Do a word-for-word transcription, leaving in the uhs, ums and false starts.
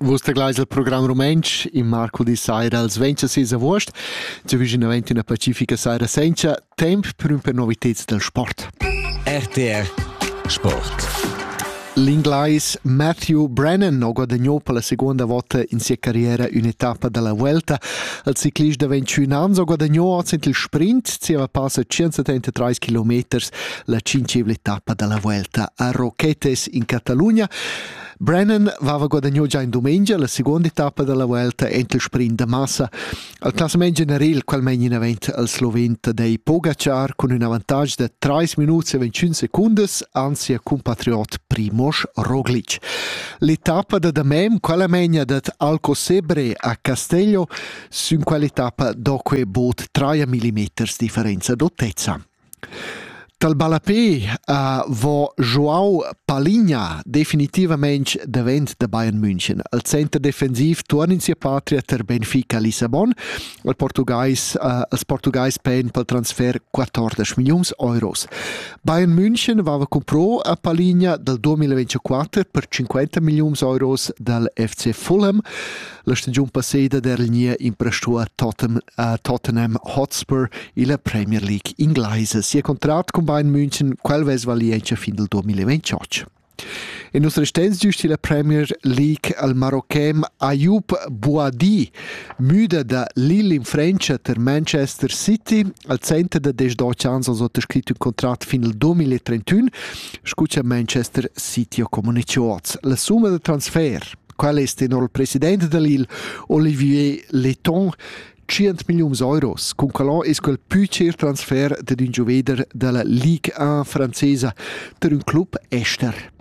Vostra gleis il programma Rumensch in Marco di Saira als ventisei agosto. Ci vicino venti una pacifica Saira senza tempo per un per novità del sport. R T R Sport. L'inglese Matthew Brennan ha guadagnato per la seconda volta in sua carriera un'etappa della Vuelta. Il ciclista di ventuno anni ha guadagnato il sprint, si aveva passato centosettantatré chilometri la cinquecetta etappa della Vuelta a Roquetes in Catalogna. Brennan aveva guadagnato già in domenica la seconda etappa della Vuelta e il sprint de massa. Al classamento generale, quel meglio in avanti al sloven Tadej Pogacar con un vantaggio di tre minuti e ventuno secondi, anzi a compatriot Primož Roglic. L'etappa de Damem, quella meglio di Alcocebre a Castello, su quell'etappa dopo bot tre millimetri differenza d'altezza. Tal balapé uh, vo João Palhinha definitivamente davant de Bayern München. Il centro defensiv torna in sia patria ter Benfica Lissabon. Il portugais, uh, il portugais pen pel transfer quattordici milioni euros. Bayern München aveva comprato a Palhinha del duemilaventiquattro per cinquanta milioni euros dal F C Fulham. La stagione passata era in prestò a Tottenham, uh, Tottenham Hotspur in la Premier League inglese. Si è contratto con Bayern München quel ves valienza fin del duemilaventotto. E nos restens giusti la Premier League al marochem Ayoub Bouadi, müde da Lille in Francia ter Manchester City, al centro de diciotto anni ha sottoscritto un contratto fino al duemilatrentuno, scuccia Manchester City o comunicato. La summa del transfer, qual è il presidente de Lille, Olivier Letton, cento milioni euro. Con quello è quel più cer transfer di un giovedere della Ligue uno francese per un club ester.